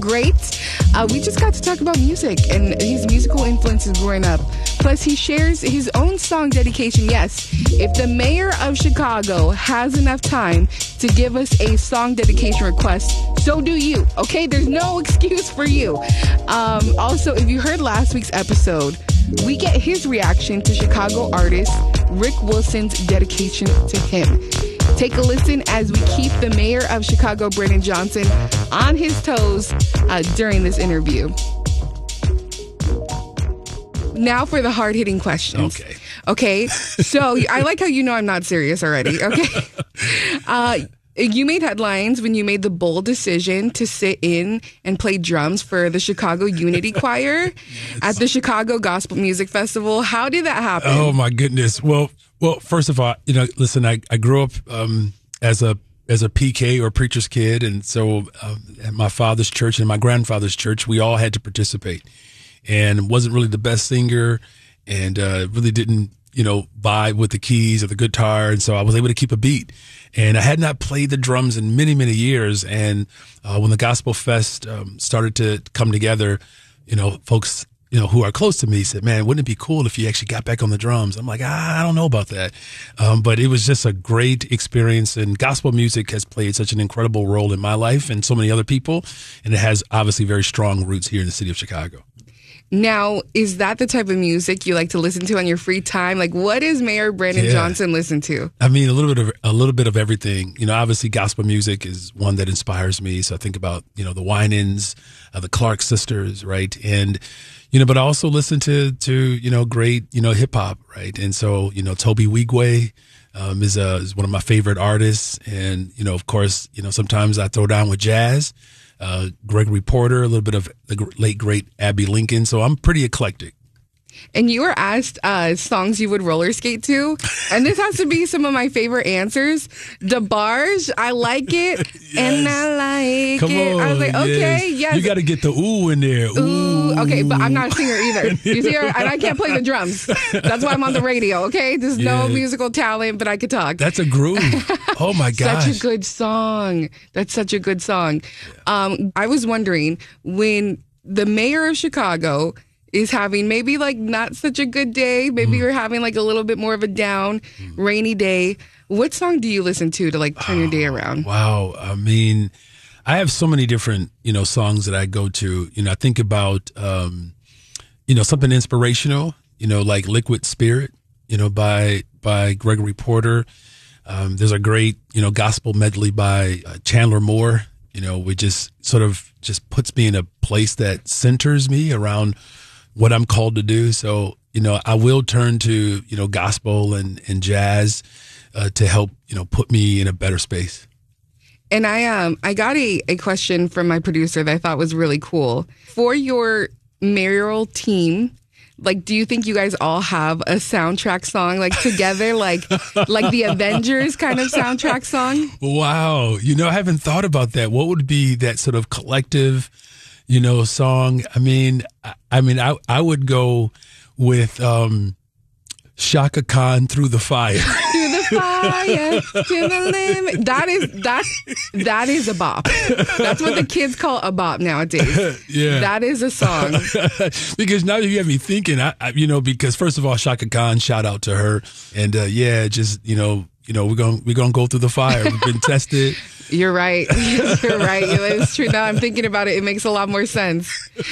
great. We just got to talk about music and his musical influences growing up. Plus, he shares his own song dedication. Yes, if the mayor of Chicago has enough time to give us a song dedication request, so do you. Okay, there's no excuse for you. Also, if you heard last week's episode, we get his reaction to Chicago artist Rick Wilson's dedication to him. Take a listen as we keep the mayor of Chicago, Brandon Johnson, on his toes during this interview. Now for the hard-hitting questions. Okay. So I like how you know I'm not serious already. Okay. You made headlines when you made the bold decision to sit in and play drums for the Chicago Unity Choir at the Chicago Gospel Music Festival. How did that happen? Oh my goodness. Well, first of all, listen, I grew up as a PK or preacher's kid, and so at my father's church and my grandfather's church, we all had to participate. And wasn't really the best singer, and really didn't vibe with the keys or the guitar, and so I was able to keep a beat. And I had not played the drums in many, many years. And when the Gospel Fest started to come together, folks who are close to me said, "Man, wouldn't it be cool if you actually got back on the drums?" I'm like, I don't know about that. But it was just a great experience. And gospel music has played such an incredible role in my life and so many other people. And it has obviously very strong roots here in the city of Chicago. Now, is that the type of music you like to listen to on your free time? Like, what does Mayor Brandon Johnson listen to? I mean, a little bit of everything. Obviously, gospel music is one that inspires me. So I think about the Winans, the Clark sisters, right? And but I also listen to great hip hop, right? And so Toby Wigwe is one of my favorite artists, and of course sometimes I throw down with jazz. Gregory Porter, a little bit of the late great Abby Lincoln. So I'm pretty eclectic. And you were asked songs you would roller skate to, and this has to be some of my favorite answers. DeBarge, I like it, yes. And I like Come it. on, I was like, okay, yes. You got to get the ooh in there. Ooh, okay, but I'm not a singer either. You see, and I can't play the drums. That's why I'm on the radio. Okay, there's no musical talent, but I could talk. That's a groove. Oh my gosh, such a good song. That's such a good song. I was wondering, when the mayor of Chicago is having maybe like not such a good day, maybe you're having like a little bit more of a down, rainy day, what song do you listen to like turn your day around? Wow. I mean, I have so many different, songs that I go to. I think about, something inspirational, like Liquid Spirit, by Gregory Porter. There's a great, gospel medley by Chandler Moore, which just sort of just puts me in a place that centers me around what I'm called to do. So, I will turn to, gospel and jazz to help, put me in a better space. And I got a question from my producer that I thought was really cool. For your mayoral team, like, do you think you guys all have a soundtrack song like together, like the Avengers kind of soundtrack song? Wow. I haven't thought about that. What would be that sort of collective song? I mean, I would go with Shaka Khan, Through the Fire. Through the fire, to the limit. That is a bop. That's what the kids call a bop nowadays. Yeah. That is a song. Because now you have me thinking, because first of all, Shaka Khan, shout out to her. And we're gonna go through the fire. We've been tested. You're right. You're right. It's true. Now I'm thinking about it. It makes a lot more sense.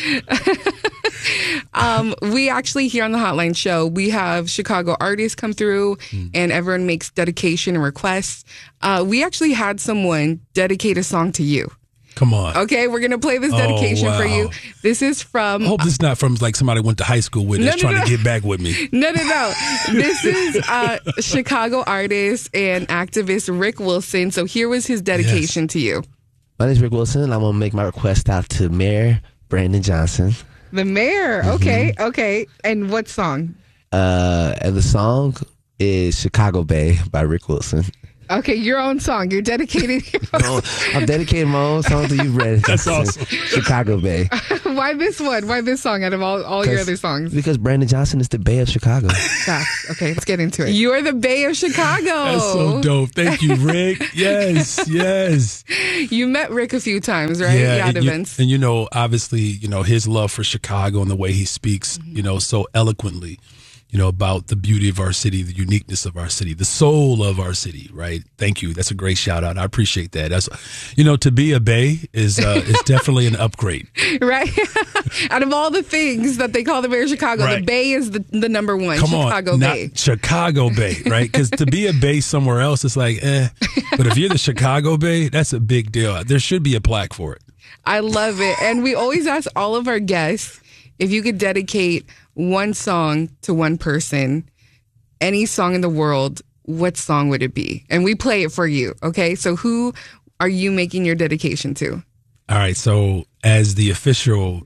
We actually, here on the Hotline Show, we have Chicago artists come through and everyone makes dedication and requests. We actually had someone dedicate a song to you. Come on. Okay, we're going to play this dedication for you. This is from... I hope this is not from like somebody I went to high school with that's trying to get back with me. No. This is Chicago artist and activist Rick Wilson. So here was his dedication to you. My name is Rick Wilson, and I'm going to make my request out to Mayor Brandon Johnson. The mayor. Okay. And what song? And the song is Chicago Bay by Rick Wilson. Okay, your own song. You're dedicating No, I'm dedicating my own song to you, Brandon. That's awesome. Chicago Bay. Why this one? Why this song out of all your other songs? Because Brandon Johnson is the Bay of Chicago. Facts. Okay, let's get into it. You're the Bay of Chicago. That's so dope. Thank you, Rick. Yes, yes. You met Rick a few times, right? Yeah, at events. And obviously, his love for Chicago and the way he speaks, so eloquently, about the beauty of our city, the uniqueness of our city, the soul of our city, right? Thank you. That's a great shout out. I appreciate that. That's, to be a Bay is definitely an upgrade. Right? Out of all the things that they call the Bay of Chicago, right. The Bay is the number one. Come Chicago on, Bay. not Chicago Bay, right? Because to be a Bay somewhere else, it's like, But if you're the Chicago Bay, that's a big deal. There should be a plaque for it. I love it. And we always ask all of our guests if you could dedicate one song to one person, any song in the world, what song would it be? And we play it for you, okay? So who are you making your dedication to? All right, so as the official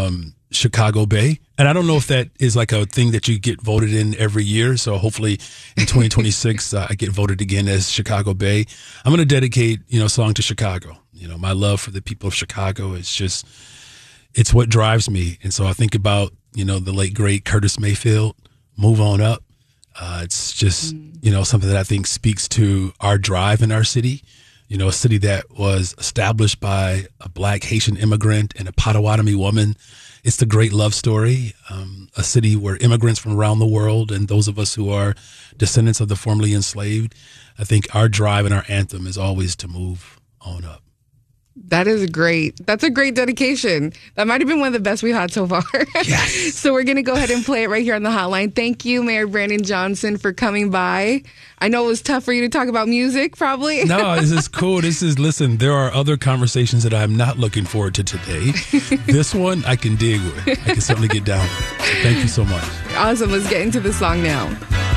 Chicago Bay, and I don't know if that is like a thing that you get voted in every year, so hopefully in 2026 I get voted again as Chicago Bay. I'm going to dedicate, a song to Chicago. My love for the people of Chicago is just, it's what drives me. And so I think about, the late, great Curtis Mayfield, Move On Up. It's just, something that I think speaks to our drive in our city. A city that was established by a Black Haitian immigrant and a Potawatomi woman. It's the great love story. A city where immigrants from around the world and those of us who are descendants of the formerly enslaved, I think our drive and our anthem is always to move on up. That is great. That's a great dedication. That might have been one of the best we had so far. Yes. So we're going to go ahead and play it right here on the hotline. Thank you, Mayor Brandon Johnson, for coming by. I know it was tough for you to talk about music, probably. No, this is cool. Listen, there are other conversations that I'm not looking forward to today. This one I can dig with. I can certainly get down with. So thank you so much. Awesome. Let's get into the song now.